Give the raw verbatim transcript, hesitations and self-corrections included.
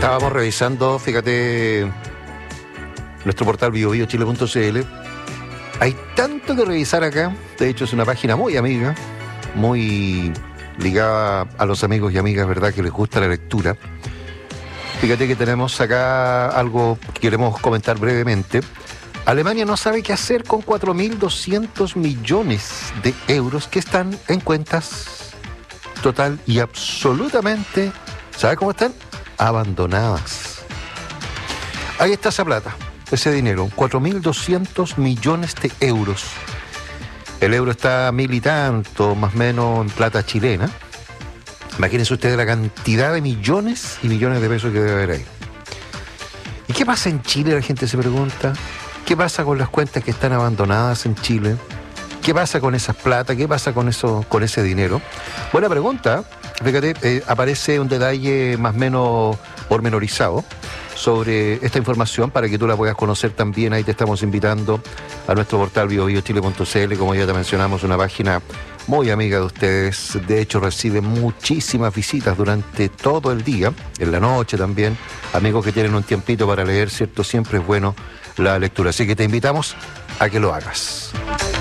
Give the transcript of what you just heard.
Estábamos revisando, fíjate, nuestro portal bio bio chile punto c l. Hay tanto que revisar acá. De hecho, es una página muy amiga, muy ligada a los amigos y amigas, ¿verdad?, que les gusta la lectura. Fíjate que tenemos acá algo que queremos comentar brevemente. Alemania no sabe qué hacer con cuatro mil doscientos millones de euros que están en cuentas total y absolutamente, ¿sabe cómo están? Abandonadas. Ahí está esa plata, ese dinero, cuatro mil doscientos millones de euros. El euro está a mil y tanto, más o menos, en plata chilena. Imagínense ustedes la cantidad de millones y millones de pesos que debe haber ahí. ¿Y qué pasa en Chile? La gente se pregunta. ¿Qué pasa con las cuentas que están abandonadas en Chile? ¿Qué pasa con esas plata? ¿Qué pasa con eso, con ese dinero? Buena pregunta. Fíjate, eh, aparece un detalle más o menos pormenorizado sobre esta información para que tú la puedas conocer también. Ahí te estamos invitando a nuestro portal bio bio chile punto c l, como ya te mencionamos, una página muy amiga de ustedes. De hecho, recibe muchísimas visitas durante todo el día, en la noche también. Amigos que tienen un tiempito para leer, ¿cierto? Siempre es bueno la lectura. Así que te invitamos a que lo hagas.